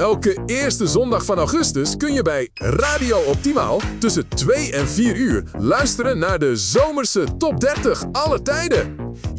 Elke eerste zondag van augustus kun je bij Radio Optimaal tussen 2 en 4 uur luisteren naar de zomerse top 30 alle tijden.